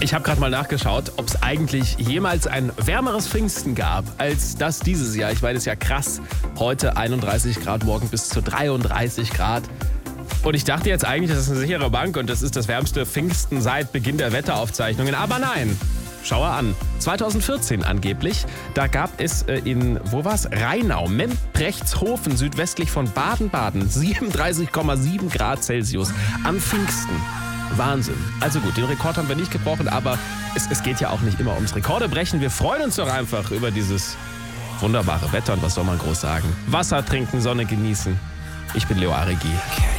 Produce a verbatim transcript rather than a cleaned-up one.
Ich habe gerade mal nachgeschaut, ob es eigentlich jemals ein wärmeres Pfingsten gab als das dieses Jahr. Ich meine, es ist ja krass. Heute einunddreißig Grad, morgen bis zu dreiunddreißig Grad. Und ich dachte jetzt eigentlich, das ist eine sichere Bank und das ist das wärmste Pfingsten seit Beginn der Wetteraufzeichnungen. Aber nein, schau an. zweitausendvierzehn angeblich, da gab es äh, in, wo war's? Rheinau, Memprechtshofen, südwestlich von Baden-Baden, siebenunddreißig Komma sieben Grad Celsius am Pfingsten. Wahnsinn. Also gut, den Rekord haben wir nicht gebrochen, aber es, es geht ja auch nicht immer ums Rekorde brechen. Wir freuen uns doch einfach über dieses wunderbare Wetter und was soll man groß sagen? Wasser trinken, Sonne genießen. Ich bin Leo Arigi.